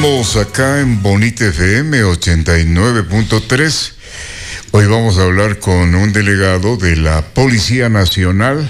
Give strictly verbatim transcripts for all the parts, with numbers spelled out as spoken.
Estamos acá en Bonita F M ochenta y nueve punto tres. Hoy vamos a hablar con un delegado de la Policía Nacional.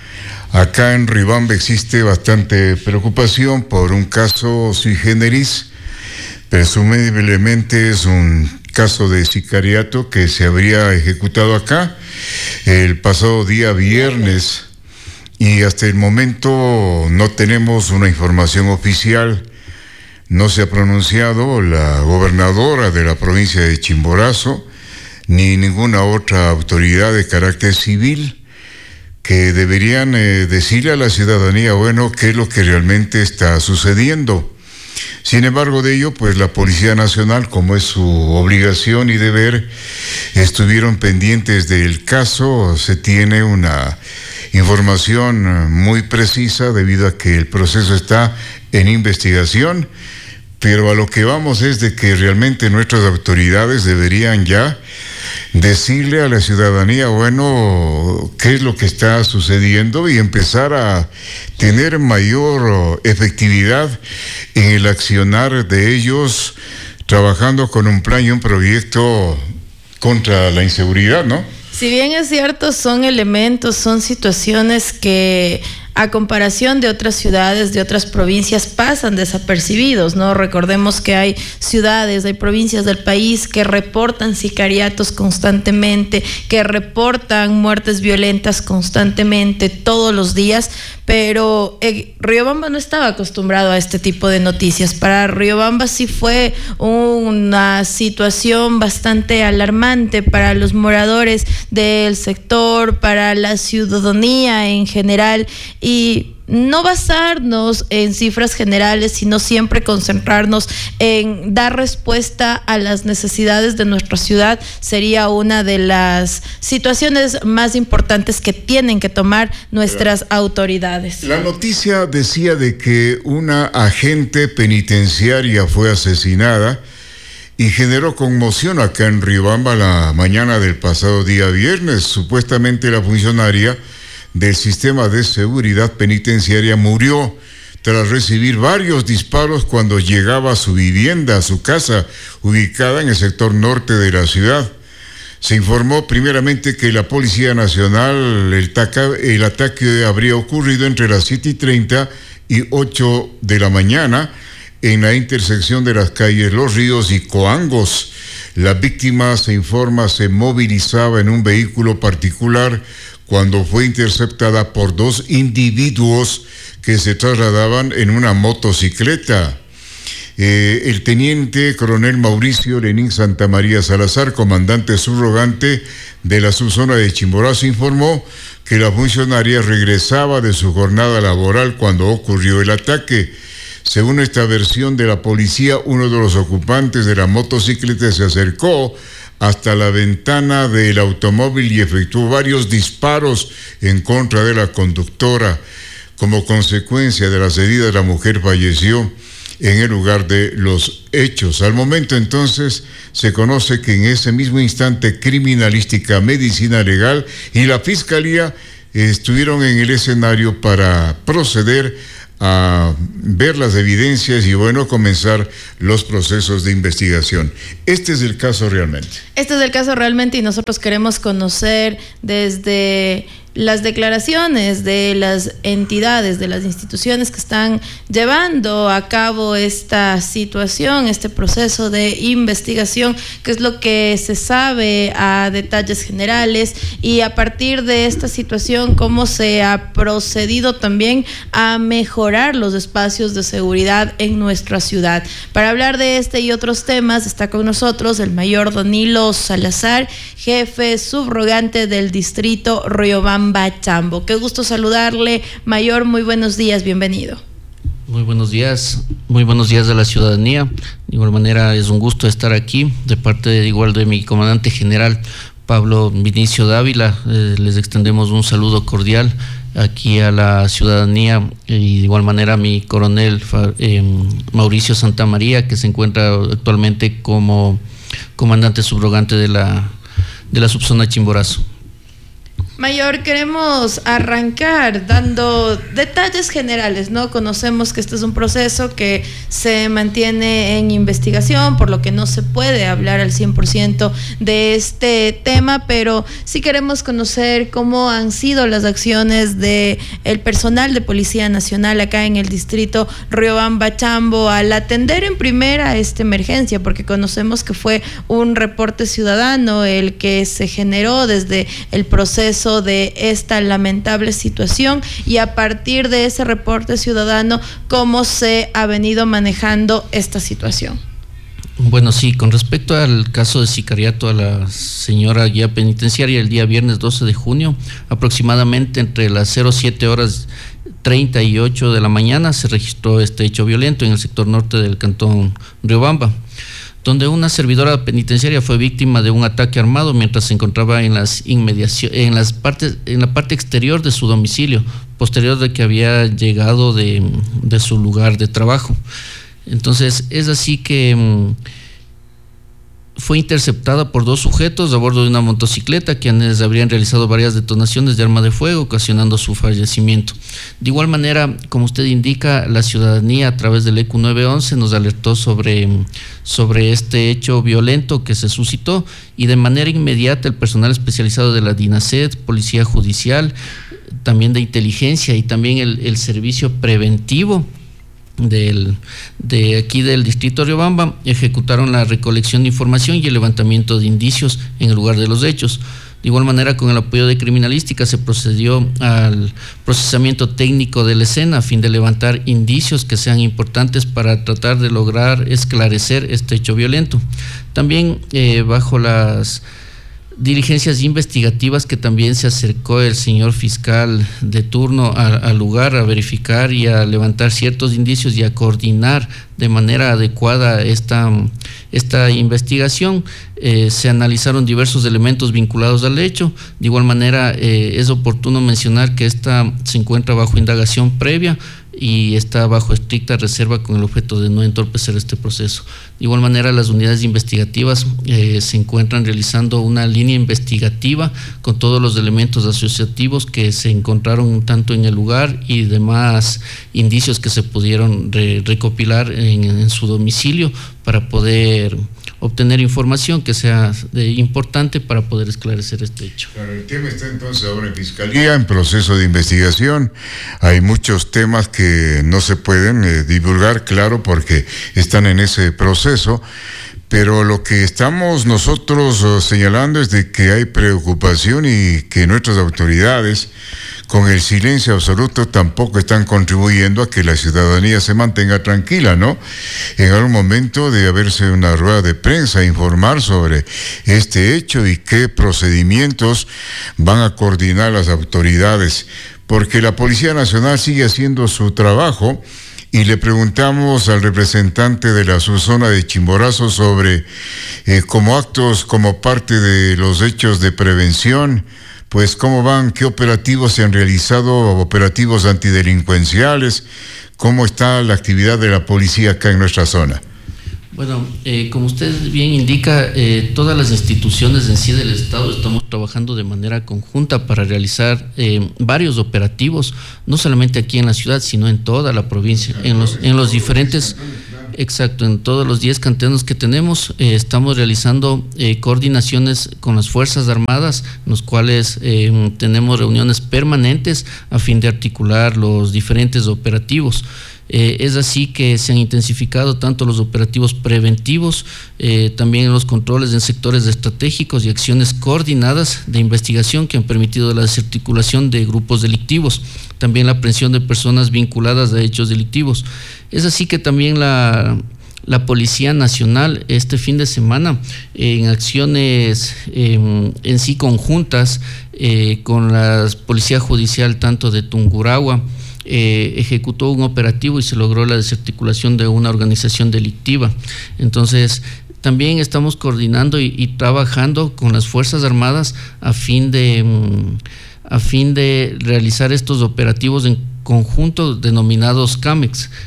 Acá en Riobamba existe bastante preocupación por un caso sui generis. Presumiblemente es un caso de sicariato que se habría ejecutado acá el pasado día viernes y hasta el momento no tenemos una información oficial. No se ha pronunciado la gobernadora de la provincia de Chimborazo ni ninguna otra autoridad de carácter civil que deberían eh, decirle a la ciudadanía, bueno, qué es lo que realmente está sucediendo. Sin embargo de ello, pues la Policía Nacional, como es su obligación y deber, estuvieron pendientes del caso. Se tiene una información muy precisa debido a que el proceso está en investigación, pero a lo que vamos es de que realmente nuestras autoridades deberían ya decirle a la ciudadanía, bueno, qué es lo que está sucediendo y empezar a tener mayor efectividad en el accionar de ellos, trabajando con un plan y un proyecto contra la inseguridad, ¿no? Si bien es cierto, son elementos, son situaciones que a comparación de otras ciudades, de otras provincias, pasan desapercibidos, ¿no? Recordemos que hay ciudades, hay provincias del país que reportan sicariatos constantemente, que reportan muertes violentas constantemente, todos los días, pero eh, Riobamba no estaba acostumbrado a este tipo de noticias. Para Riobamba sí fue una situación bastante alarmante para los moradores del sector, para la ciudadanía en general, y no basarnos en cifras generales, sino siempre concentrarnos en dar respuesta a las necesidades de nuestra ciudad sería una de las situaciones más importantes que tienen que tomar nuestras la, autoridades. La noticia decía de que una agente penitenciaria fue asesinada y generó conmoción acá en Riobamba la mañana del pasado día viernes. Supuestamente la funcionaria del sistema de seguridad penitenciaria murió tras recibir varios disparos cuando llegaba a su vivienda, a su casa, ubicada en el sector norte de la ciudad. Se informó primeramente que la Policía Nacional, el, taca, el ataque habría ocurrido entre las siete y treinta y ocho de la mañana en la intersección de las calles Los Ríos y Coangos. La víctima, se informa, se movilizaba en un vehículo particular cuando fue interceptada por dos individuos que se trasladaban en una motocicleta. Eh, el teniente coronel Mauricio Lenín Santamaría Salazar, comandante subrogante de la subzona de Chimborazo, informó que la funcionaria regresaba de su jornada laboral cuando ocurrió el ataque. Según esta versión de la policía, uno de los ocupantes de la motocicleta se acercó hasta la ventana del automóvil y efectuó varios disparos en contra de la conductora. Como consecuencia de las heridas, la mujer falleció en el lugar de los hechos. Al momento entonces se conoce que en ese mismo instante Criminalística, Medicina Legal y la Fiscalía estuvieron en el escenario para proceder a ver las evidencias y bueno, comenzar los procesos de investigación. Este es el caso realmente. Este es el caso realmente y nosotros queremos conocer desde las declaraciones de las entidades, de las instituciones que están llevando a cabo esta situación, este proceso de investigación, qué es lo que se sabe a detalles generales y a partir de esta situación cómo se ha procedido también a mejorar los espacios de seguridad en nuestra ciudad. Para hablar de este y otros temas está con nosotros el mayor Danilo Salazar, jefe subrogante del distrito Riobamba Chambo. Qué gusto saludarle, mayor, muy buenos días, bienvenido. Muy buenos días, muy buenos días a la ciudadanía. De igual manera es un gusto estar aquí de parte de igual de mi comandante general Pablo Vinicio Dávila. Eh, les extendemos un saludo cordial aquí a la ciudadanía y de igual manera a mi coronel eh, Mauricio Santamaría, que se encuentra actualmente como comandante subrogante de la, de la subzona Chimborazo. Mayor, queremos arrancar dando detalles generales, ¿no? Conocemos que este es un proceso que se mantiene en investigación, por lo que no se puede hablar al cien por ciento de este tema, pero sí queremos conocer cómo han sido las acciones de el personal de Policía Nacional acá en el distrito Riobamba Chambo al atender en primera esta emergencia, porque conocemos que fue un reporte ciudadano el que se generó desde el proceso de esta lamentable situación, y a partir de ese reporte ciudadano, ¿cómo se ha venido manejando esta situación? Bueno, sí, con respecto al caso de sicariato a la señora guía penitenciaria el día viernes doce de junio, aproximadamente entre las cero siete horas treinta y ocho de la mañana se registró este hecho violento en el sector norte del cantón Riobamba, donde una servidora penitenciaria fue víctima de un ataque armado mientras se encontraba en las inmediaciones, en las partes, en la parte exterior de su domicilio, posterior de que había llegado de, de su lugar de trabajo. Entonces, es así que mmm, fue interceptada por dos sujetos a bordo de una motocicleta, quienes habrían realizado varias detonaciones de arma de fuego, ocasionando su fallecimiento. De igual manera, como usted indica, la ciudadanía a través del E Q nueve once nos alertó sobre, sobre este hecho violento que se suscitó, y de manera inmediata el personal especializado de la DINASED, Policía Judicial, también de inteligencia y también el, el servicio preventivo Del, de aquí del distrito de Riobamba ejecutaron la recolección de información y el levantamiento de indicios en el lugar de los hechos. De igual manera, con el apoyo de criminalística se procedió al procesamiento técnico de la escena a fin de levantar indicios que sean importantes para tratar de lograr esclarecer este hecho violento. También eh, bajo las diligencias investigativas que también se acercó el señor fiscal de turno al lugar a verificar y a levantar ciertos indicios y a coordinar de manera adecuada esta, esta investigación. Eh, se analizaron diversos elementos vinculados al hecho. De igual manera, eh, es oportuno mencionar que esta se encuentra bajo indagación previa y está bajo estricta reserva con el objeto de no entorpecer este proceso. De igual manera, las unidades investigativas eh, se encuentran realizando una línea investigativa con todos los elementos asociativos que se encontraron tanto en el lugar y demás indicios que se pudieron re recopilar en, en su domicilio para poder obtener información que sea de, importante para poder esclarecer este hecho. Claro, el tema está entonces ahora en Fiscalía, en proceso de investigación. Hay muchos temas que no se pueden eh, divulgar, claro, porque están en ese proceso, pero lo que estamos nosotros uh, señalando es de que hay preocupación y que nuestras autoridades, con el silencio absoluto, tampoco están contribuyendo a que la ciudadanía se mantenga tranquila, ¿no? En algún momento debe haberse una rueda de prensa, informar sobre este hecho y qué procedimientos van a coordinar las autoridades, porque la Policía Nacional sigue haciendo su trabajo. Y le preguntamos al representante de la subzona de Chimborazo sobre eh, como actos, como parte de los hechos de prevención, pues cómo van, qué operativos se han realizado, operativos antidelincuenciales, cómo está la actividad de la policía acá en nuestra zona. Bueno, eh, como usted bien indica, eh, todas las instituciones en sí del Estado estamos trabajando de manera conjunta para realizar eh, varios operativos, no solamente aquí en la ciudad, sino en toda la provincia, en los, en los diferentes, exacto, en todos los diez cantones que tenemos. Eh, estamos realizando eh, coordinaciones con las Fuerzas Armadas, en los cuales eh, tenemos reuniones permanentes a fin de articular los diferentes operativos. Eh, es así que se han intensificado tanto los operativos preventivos, eh, también los controles en sectores estratégicos y acciones coordinadas de investigación que han permitido la desarticulación de grupos delictivos, también la aprehensión de personas vinculadas a hechos delictivos. Es así que también la, la Policía Nacional este fin de semana, en acciones eh, en sí conjuntas eh, con la Policía Judicial tanto de Tungurahua, Eh, ejecutó un operativo y se logró la desarticulación de una organización delictiva. Entonces, también estamos coordinando y, y trabajando con las Fuerzas Armadas a fin de, a fin de realizar estos operativos en conjunto denominados CAMEX.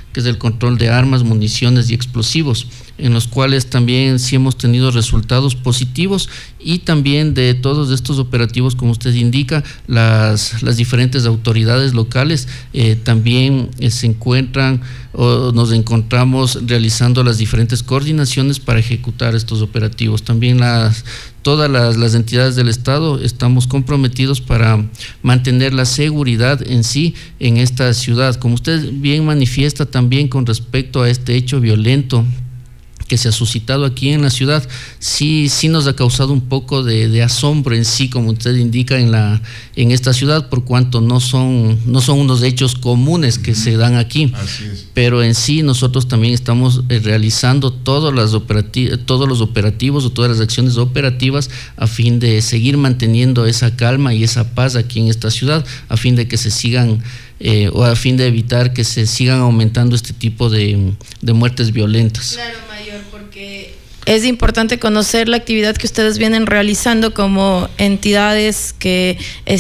que es el control de armas, municiones y explosivos, en los cuales también sí hemos tenido resultados positivos, y también de todos estos operativos, como usted indica, las, las diferentes autoridades locales eh, también eh, se encuentran o nos encontramos realizando las diferentes coordinaciones para ejecutar estos operativos. También las todas las, las entidades del Estado estamos comprometidos para mantener la seguridad en sí en esta ciudad. Como usted bien manifiesta también con respecto a este hecho violento que se ha suscitado aquí en la ciudad, sí, sí nos ha causado un poco de, de asombro en sí, como usted indica, en la en esta ciudad, por cuanto no son, no son unos hechos comunes que uh-huh. se dan aquí. Así es. Pero en sí nosotros también estamos eh, realizando todas las operati- todos los operativos o todas las acciones operativas a fin de seguir manteniendo esa calma y esa paz aquí en esta ciudad, a fin de que se sigan Eh, o a fin de evitar que se sigan aumentando este tipo de, de muertes violentas. Claro, mayor, porque es importante conocer la actividad que ustedes vienen realizando como entidades que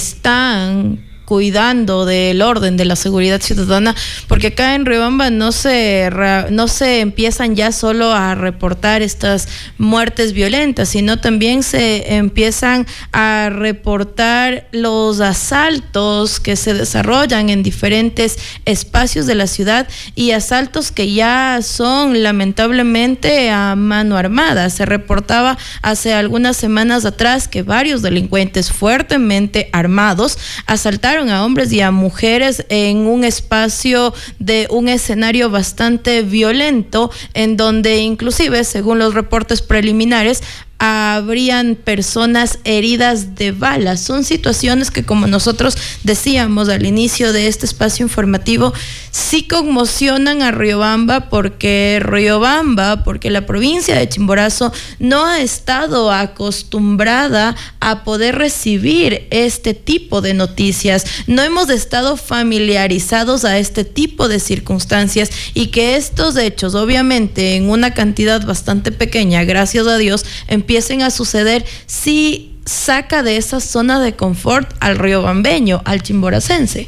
están cuidando del orden, de la seguridad ciudadana, porque acá en Riobamba no se, no se empiezan ya solo a reportar estas muertes violentas, sino también se empiezan a reportar los asaltos que se desarrollan en diferentes espacios de la ciudad, y asaltos que ya son lamentablemente a mano armada. Se reportaba hace algunas semanas atrás que varios delincuentes fuertemente armados asaltaron a hombres y a mujeres en un espacio de un escenario bastante violento, en donde inclusive, según los reportes preliminares, habrían personas heridas de balas. Son situaciones que, como nosotros decíamos al inicio de este espacio informativo, sí conmocionan a Riobamba, porque Riobamba, porque la provincia de Chimborazo no ha estado acostumbrada a poder recibir este tipo de noticias. No hemos estado familiarizados a este tipo de circunstancias, y que estos hechos, obviamente en una cantidad bastante pequeña, gracias a Dios, empiecen a suceder, sí saca de esa zona de confort al riobambeño, al chimboracense.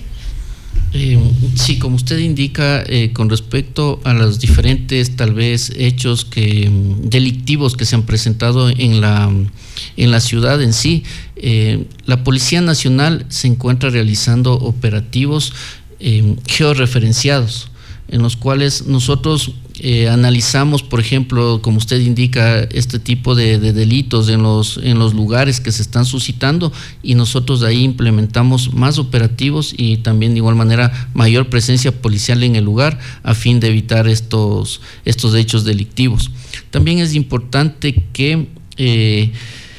Eh, sí, como usted indica, eh, con respecto a los diferentes tal vez hechos que delictivos que se han presentado en la en la ciudad en sí, eh, la Policía Nacional se encuentra realizando operativos eh, georreferenciados, en los cuales nosotros eh, analizamos, por ejemplo, como usted indica, este tipo de, de delitos en los, en los lugares que se están suscitando, y nosotros ahí implementamos más operativos y también de igual manera mayor presencia policial en el lugar, a fin de evitar estos, estos hechos delictivos. También es importante que eh,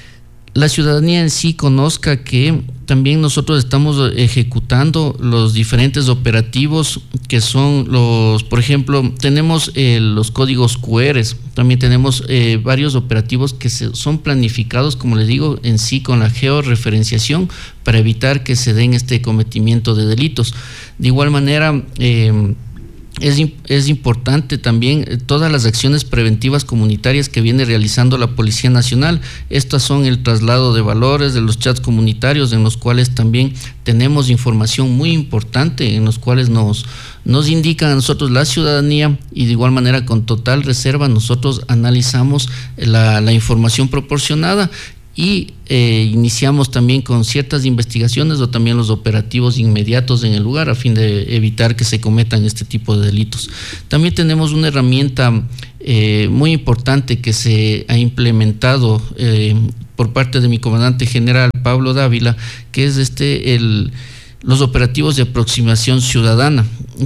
la ciudadanía en sí conozca que también nosotros estamos ejecutando los diferentes operativos que son los, por ejemplo, tenemos eh, los códigos cu erres, también tenemos eh, varios operativos que se, son planificados, como les digo, en sí con la georreferenciación, para evitar que se den este cometimiento de delitos. De igual manera, eh, Es, es importante también todas las acciones preventivas comunitarias que viene realizando la Policía Nacional. Estas son el traslado de valores, de los chats comunitarios, en los cuales también tenemos información muy importante, en los cuales nos, nos indican a nosotros la ciudadanía, y de igual manera con total reserva nosotros analizamos la, la información proporcionada, y eh, iniciamos también con ciertas investigaciones o también los operativos inmediatos en el lugar, a fin de evitar que se cometan este tipo de delitos. También tenemos una herramienta eh, muy importante que se ha implementado eh, por parte de mi comandante general Pablo Dávila, que es este el los operativos de aproximación ciudadana,